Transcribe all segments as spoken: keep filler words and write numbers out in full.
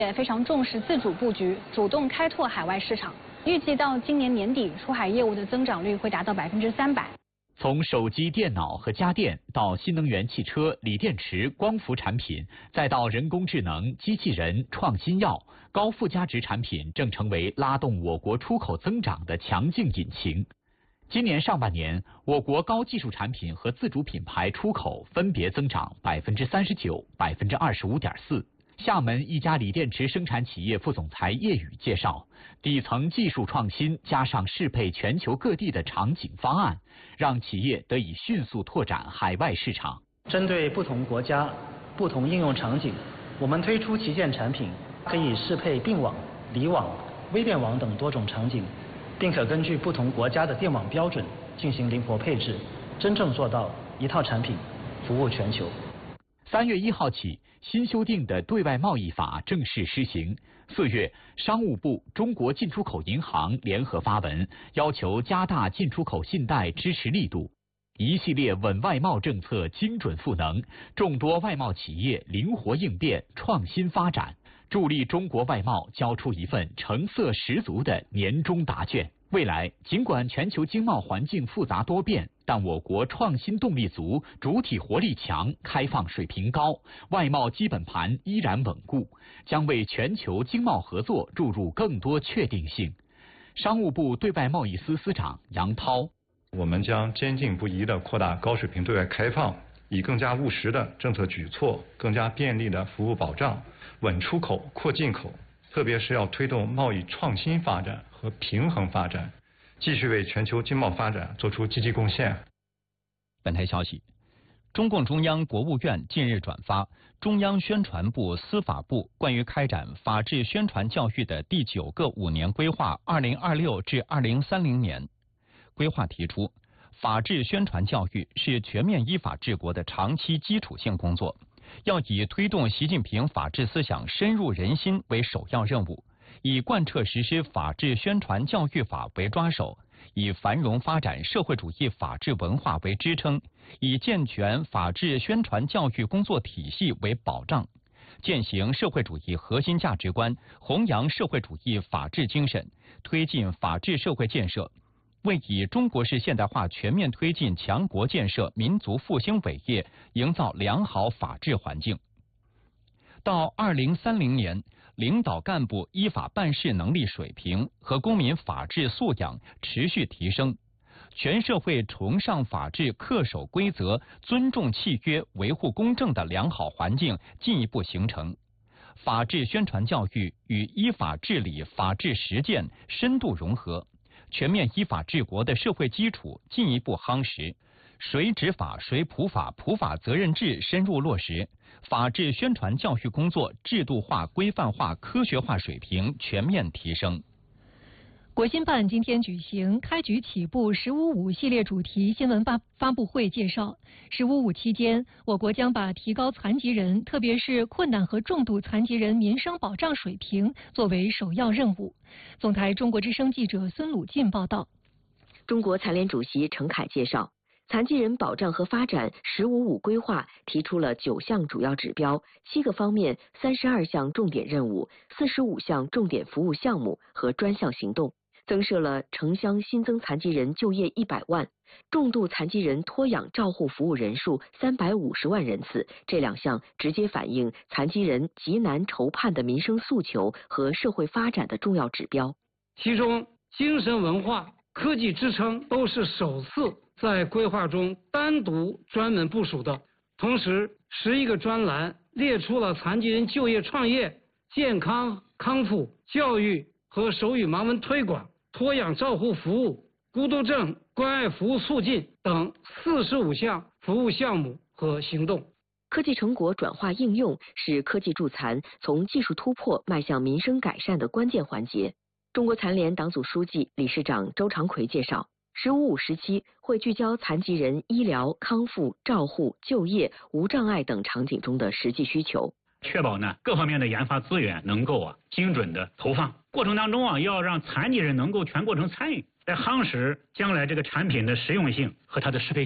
也非常重视自主布局，主动开拓海外市场。预计到今年年底，出海业务的增长率会达到百分之三百。 从手机、电脑和家电到新能源汽车、锂电池、光伏产品，再到人工智能、机器人、创新药，高附加值产品正成为拉动我国出口增长的强劲引擎。今年上半年，我国高技术产品和自主品牌出口分别增长百分之三十九、百分之二十五点四。厦门一家锂电池生产企业副总裁叶宇介绍，底层技术创新加上适配全球各地的场景方案，让企业得以迅速拓展海外市场。 针对不同国家、不同应用场景，我们推出旗舰产品，可以适配并网、离网、微电网等多种场景，并可根据不同国家的电网标准进行灵活配置，真正做到一套产品服务全球。 三月一号起，新修订的对外贸易法正式施行。四月，商务部、中国进出口银行联合发文，要求加大进出口信贷支持力度。一系列稳外贸政策精准赋能，众多外贸企业灵活应变、创新发展，助力中国外贸交出一份成色十足的年终答卷。未来，尽管全球经贸环境复杂多变，但我国创新动力足，主体活力强，开放水平高，外贸基本盘依然稳固，将为全球经贸合作注入更多确定性。商务部对外贸易司司长杨涛： 我们将坚定不移地扩大高水平对外开放，以更加务实的政策举措、更加便利的服务保障，稳出口、扩进口，特别是要推动贸易创新发展和平衡发展，继续为全球经贸发展做出积极贡献。 本台消息，中共中央、国务院近日转发中央宣传部、司法部关于开展法治宣传教育的第九个五年规划（二零二六至二零三零年）。规划提出，法治宣传教育是全面依法治国的长期基础性工作，要以推动习近平法治思想深入人心为首要任务，以贯彻实施法治宣传教育法为抓手，以繁荣发展社会主义法治文化为支撑，以健全法治宣传教育工作体系为保障，践行社会主义核心价值观，弘扬社会主义法治精神，推进法治社会建设，为以中国式现代化全面推进强国建设、民族复兴伟业营造良好法治环境。到二零三零年，领导干部依法办事能力水平和公民法治素养持续提升，全社会崇尚法治、恪守规则、尊重契约、维护公正的良好环境进一步形成，法治宣传教育与依法治理、法治实践深度融合，全面依法治国的社会基础进一步夯实，谁执法谁普法、普法责任制深入落实，法治宣传教育工作制度化、规范化、科学化水平全面提升。 国新办今天举行开局起步“十五五”系列主题新闻发发布会，介绍“十五五”期间，我国将把提高残疾人，特别是困难和重度残疾人民生保障水平作为首要任务。总台中国之声记者孙鲁进报道。 中国残联主席陈凯介绍，残疾人保障和发展“十五五”规划提出了九项主要指标、七个方面、三十二项重点任务、四十五项重点服务项目和专项行动，增设了城乡新增残疾人就业一百万、重度残疾人托养照护服务人数三百五十万人次，这两项直接反映残疾人极难筹盼的民生诉求和社会发展的重要指标。 其中，精神文化、科技支撑都是首次在规划中单独专门部署的。同时，十一个专栏列出了残疾人就业创业、健康康复、教育和手语盲文推广、托养照护服务、孤独症关爱服务促进等四十五项服务项目和行动。 科技成果转化应用是科技助残从技术突破迈向民生改善的关键环节。中国残联党组书记、理事长周长奎介绍，十五五时期会聚焦残疾人医疗、康复、照护、就业、无障碍等场景中的实际需求， 确保呢各方面的研发资源能够啊精准的投放。过程当中啊，要让残疾人能够全过程参与，来夯实将来这个产品的实用性和它的适配性。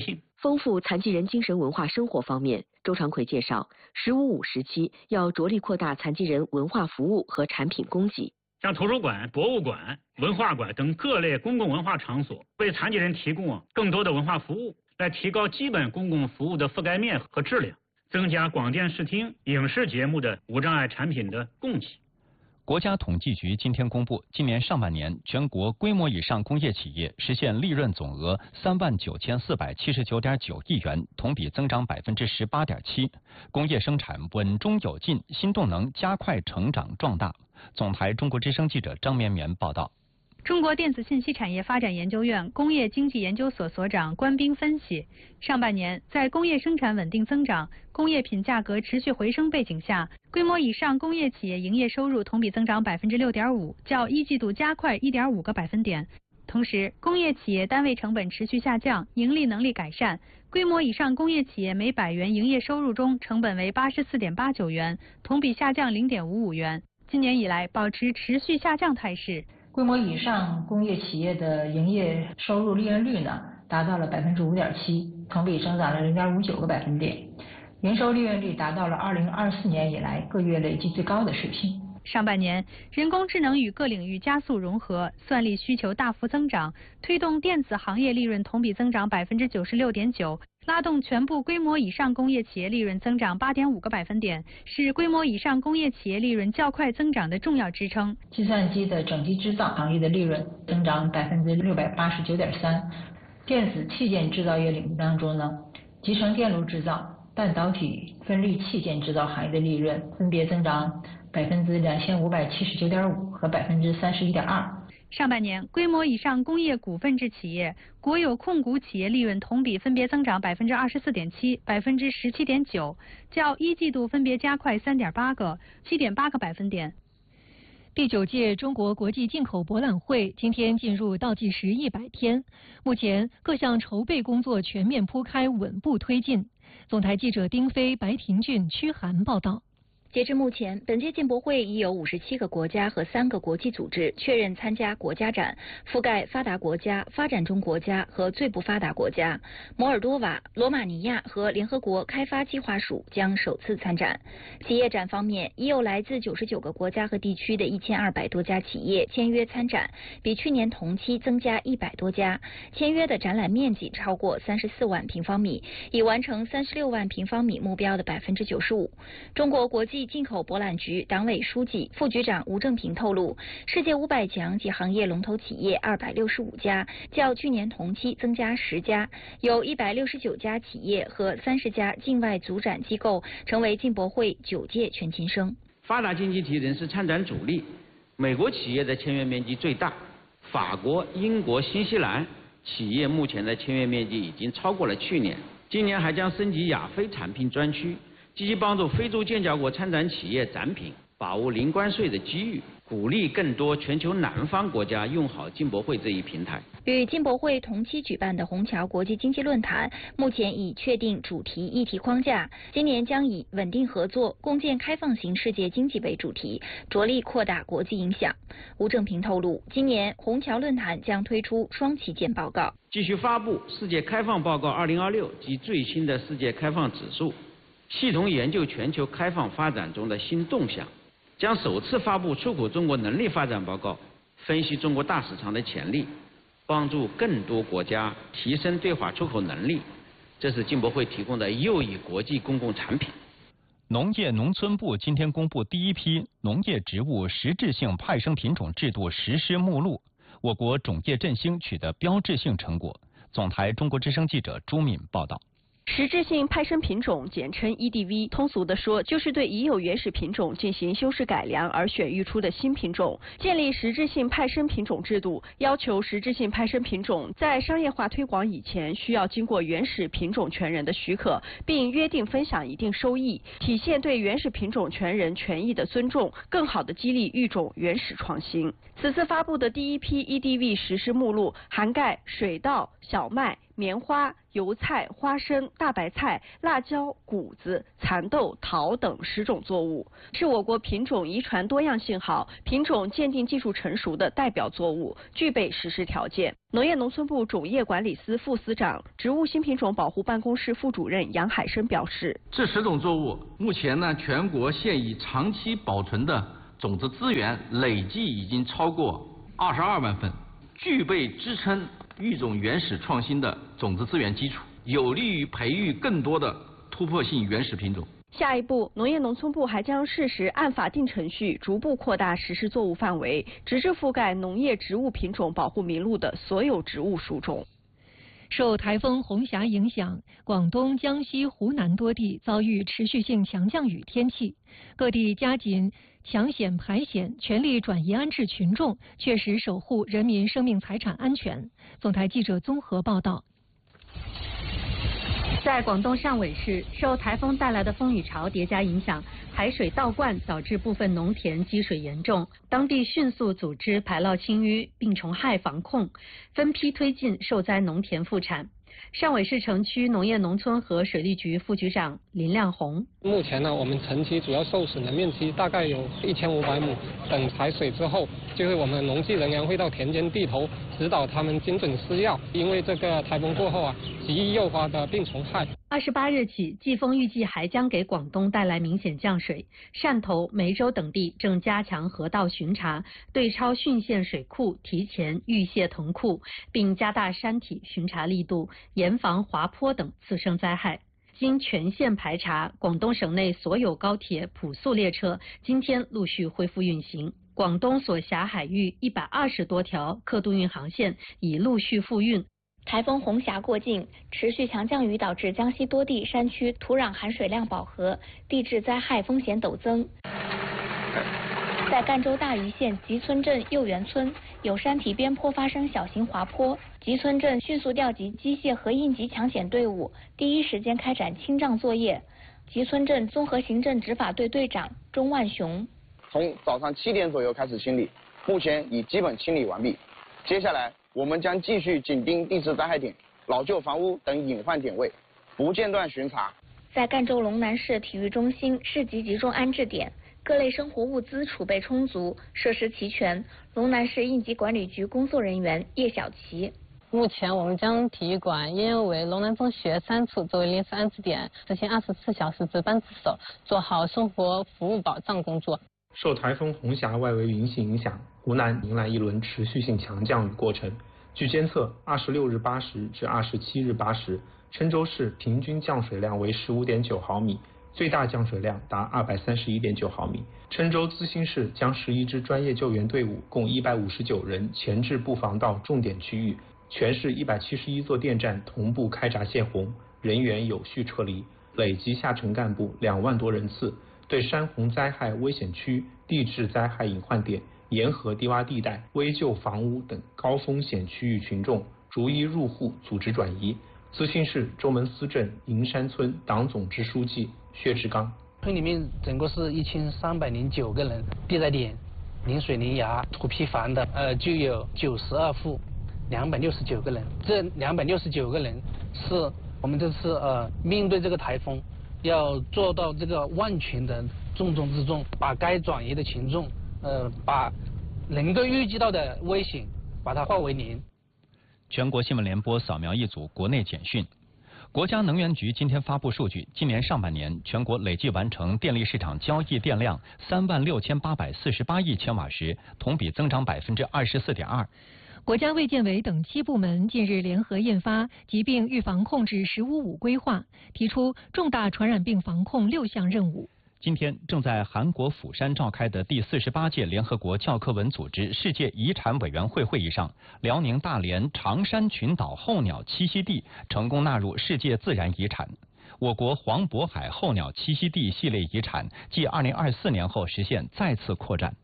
丰富残疾人精神文化生活方面，周长奎介绍，十五五时期要着力扩大残疾人文化服务和产品供给。 像图书馆、博物馆、文化馆等各类公共文化场所，为残疾人提供更多的文化服务，来提高基本公共服务的覆盖面和质量，增加广电视听、影视节目的无障碍产品的供给。 国家统计局今天公布，今年上半年全国规模以上工业企业实现利润总额三万九千四百七十九点九亿元，同比增长百分之十八点七，工业生产稳中有进，新动能加快成长壮大。总台中国之声记者张绵绵报道。 中国电子信息产业发展研究院工业经济研究所所长关斌分析，上半年在工业生产稳定增长、工业品价格持续回升背景下，规模以上工业企业营业收入同比增长百分之六点五，较一季度加快一点五个百分点。同时，工业企业单位成本持续下降，盈利能力改善。规模以上工业企业每百元营业收入中，成本为八十四点八九元，同比下降零点五五元。今年以来保持持续下降态势。 规模以上工业企业的营业收入利润率呢，达到了百分之五点七，同比增长了零点五九个百分点，营收利润率达到了二零二四年以来个月累计最高的水平。 上半年，人工智能与各领域加速融合，算力需求大幅增长，推动电子行业利润同比增长百分之九十六点九，拉动全部规模以上工业企业利润增长八点五个百分点，是规模以上工业企业利润较快增长的重要支撑。 计算机的整机制造行业的利润增长百分之六百八十九点三，电子器件制造业领域当中呢，集成电路制造、半导体分立器件制造行业的利润分别增长百分之两千五百七十九点五和百分之三十一点二。 上半年，规模以上工业股份制企业、国有控股企业利润同比分别增长百分之二十四点七、百分之十七点九，较一季度分别加快三点八个、七点八个百分点。 第九届中国国际进口博览会今天进入倒计时一百天，目前各项筹备工作全面铺开，稳步推进。总台记者丁飞、白廷俊、屈涵报道。 截至目前，本届进博会已有五十七个国家和三个国际组织确认参加国家展，覆盖发达国家、发展中国家和最不发达国家。摩尔多瓦、罗马尼亚和联合国开发计划署将首次参展。企业展方面，已有来自九十九个国家和地区的一千二百多家企业签约参展，比去年同期增加一百多家。签约的展览面积超过三十四万平方米，已完成三十六万平方米目标的百分之九十五。中国国际进口博览局党委书记、副局长吴正平透露，世界五百强及行业龙头企业二百六十五家，较去年同期增加十家，有一百六十九家企业和三十家境外组展机构成为进博会九届全勤生。 发达经济体仍是参展主力，美国企业的签约面积最大，法国、英国、新西兰企业目前的签约面积已经超过了去年。今年还将升级亚非产品专区，积极帮助非洲建交国参展企业展品，把握零关税的机遇，鼓励更多全球南方国家用好进博会这一平台。 与进博会同期举办的虹桥国际经济论坛，目前已确定主题议题框架，今年将以稳定合作、共建开放型世界经济为主题，着力扩大国际影响。吴正平透露，今年虹桥论坛将推出双旗舰报告， 继续发布世界开放报告二零二六及最新的世界开放指数，系统研究全球开放发展中的新动向，将首次发布出口中国能力发展报告，分析中国大市场的潜力，帮助更多国家提升对华出口能力。这是进博会提供的又一国际公共产品。 农业农村部今天公布第一批农业植物实质性派生品种制度实施目录，我国种业振兴取得标志性成果。总台中国之声记者朱敏报道。 实质性派生品种简称 E D V， 通俗地说，就是对已有原始品种进行修饰改良而选育出的新品种。建立实质性派生品种制度，要求实质性派生品种在商业化推广以前，需要经过原始品种权人的许可，并约定分享一定收益，体现对原始品种权人权益的尊重，更好地激励育种原始创新。此次发布的第一批 E D V 实施目录，涵盖水稻、小麦、 棉花、油菜、花生、大白菜、辣椒、谷子、蚕豆、桃等十种作物，是我国品种遗传多样性好、品种鉴定技术成熟的代表作物，具备实施条件。农业农村部种业管理司副司长、植物新品种保护办公室副主任杨海生表示， 这十种作物目前呢，全国现已长期保存的种子资源累计已经超过二十二万份，具备支撑育种原始创新的种子资源基础，有利于培育更多的突破性原始品种。 下一步，农业农村部还将适时按法定程序逐步扩大实施作物范围，直至覆盖农业植物品种保护名录的所有植物属种。 受台风红霞影响，广东、江西、湖南多地遭遇持续性强降雨天气，各地加紧抢险排险，全力转移安置群众，确实守护人民生命财产安全。总台记者综合报道。 在广东汕尾市，受台风带来的风雨潮叠加影响，海水倒灌导致部分农田积水严重，当地迅速组织排涝清淤、病虫害防控，分批推进受灾农田复产。汕尾市城区农业农村和水利局副局长林亮红： 目前呢，我们城区主要受损的面积大概有一千五百亩。等排水之后，就是我们农技人员会到田间地头指导他们精准施药，因为这个台风过后啊，极易诱发的病虫害。 二十八日起，季风预计还将给广东带来明显降水。汕头、梅州等地正加强河道巡查，对超汛县水库提前预泄屯库，并加大山体巡查力度，严防滑坡等次生灾害。经全线排查，广东省内所有高铁、普速列车今天陆续恢复运行。广东所辖海域一百二十多条客渡运航线已陆续复运。 台风红霞过境，持续强降雨导致江西多地山区土壤含水量饱和，地质灾害风险陡增。在赣州大余县集村镇右园村，有山体边坡发生小型滑坡，集村镇迅速调集机械和应急抢险队伍，第一时间开展清障作业。集村镇综合行政执法队队长钟万雄： 从早上七点左右开始清理，目前已基本清理完毕。接下来我们将继续紧盯地质灾害点、老旧房屋等隐患点位，不间断巡查。 在赣州龙南市体育中心市级集中安置点，各类生活物资储备充足，设施齐全。龙南市应急管理局工作人员叶小琪： 目前我们将体育馆应用为龙南中学三处作为临时安置点，实行二十四小时值班值守，做好生活服务保障工作。 受台风红霞外围云系影响，湖南迎来一轮持续性强降雨过程。据监测，二十六日八时至二十七日八时，郴州市平均降水量为十五点九毫米，最大降水量达二百三十一点九毫米。郴州资兴市将十一支专业救援队伍共一百五十九人前置布防到重点区域，全市一百七十一座电站同步开闸泄洪，人员有序撤离，累计下沉干部两万多人次，对山洪灾害危险区、地质灾害隐患点、沿河低洼地带、危旧房屋等高风险区域群众逐一入户组织转移。资兴市周门司镇银山村党总支书记薛志刚： 村里面整个是一千三百零九个人，地灾点临水临崖土坯房的呃就有九十二户，两百六十九个人。这两百六十九个人是我们这次呃面对这个台风，要做到这个万全的重中之重，把该转移的群众呃把能够预计到的危险把它化为零。 全国新闻联播扫描一组国内简讯。国家能源局今天发布数据，今年上半年全国累计完成电力市场交易电量三万六千八百四十八亿千瓦时，同比增长百分之二十四点二。 国家卫健委等七部门近日联合印发《疾病预防控制“十五五”规划》，提出重大传染病防控六项任务。 今天正在韩国釜山召开的第四十八届联合国教科文组织世界遗产委员会会议上，辽宁大连长山群岛候鸟栖息地成功纳入世界自然遗产。我国黄渤海候鸟栖息地系列遗产继二零二四年后实现再次扩展。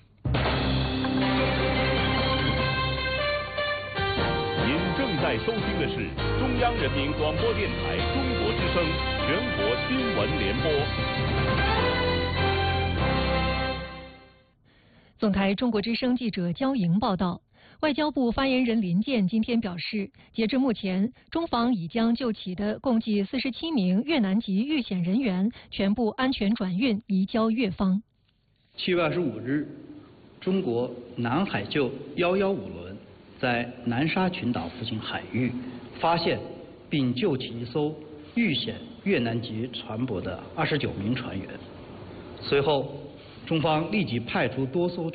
您正在收听的是中央人民广播电台中国之声全国新闻联播。 总台中国之声记者焦莹报道， 外交部发言人林健今天表示，截至目前，中方已将就起的共计四十七名越南籍遇险人员全部安全转运移交越方。 七月二十五日，中国南海救幺幺五轮在南沙群岛附近海域发现并救起一艘遇险越南籍船舶的二十九名船员。随后，中方立即派出多艘